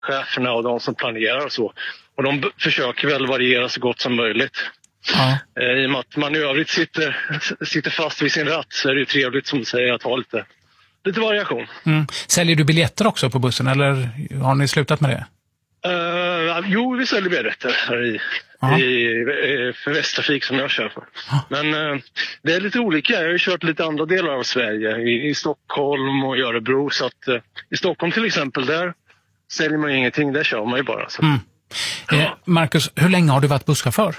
cheferna och de som planerar och så. Och de försöker väl variera så gott som möjligt. Ja. I och med att man i övrigt sitter fast vid sin ratt, så är det ju trevligt som du säger att ha lite variation. Säljer du biljetter också på bussen eller har ni slutat med det? Jo, vi säljer biljetter här för Västtrafik som jag kör för. Men det är lite olika. Jag har ju kört lite andra delar av Sverige. I Stockholm och i Örebro. Så att, i Stockholm till exempel, där säljer man ingenting. Där kör man ju bara. Så. Marcus, hur länge har du varit busschaufför?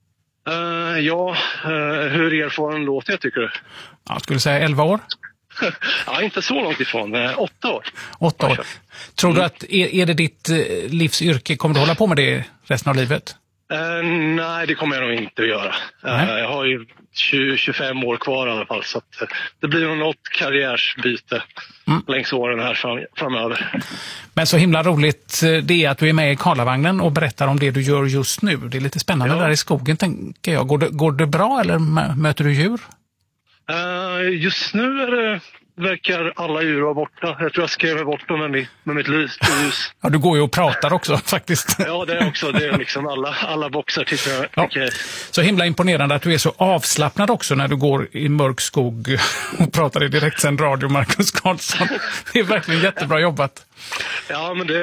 Hur erfaren låter jag tycker du? Jag skulle säga 11 år. Ja, inte så långt ifrån. 8 år. 8 år. Tror du att är det ditt livsyrke? Kommer du hålla på med det resten av livet? Nej, det kommer jag nog inte att göra. Jag har ju 25 år kvar i alla fall. Så att, det blir nog något karriärsbyte längs åren här framöver. Men så himla roligt det är att du är med i Karlavagnen och berättar om det du gör just nu. Det är lite spännande där i skogen, tänker jag. Går det bra eller möter du djur? Just nu verkar alla djur vara borta. Jag tror jag skrämmer bort dem med mitt ljus. Ja, du går ju och pratar också faktiskt. Ja, det är också. Det är liksom alla boxar tycker jag. Ja. Okay. Så himla imponerande att du är så avslappnad också när du går i mörk skog och pratar i direktsänd radio, Marcus Karlsson. Det är verkligen jättebra jobbat. Ja, men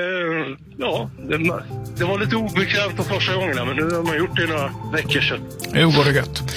det var lite obekvämt på första gångerna, men nu har man gjort det i några veckor sedan. Nu går det gött.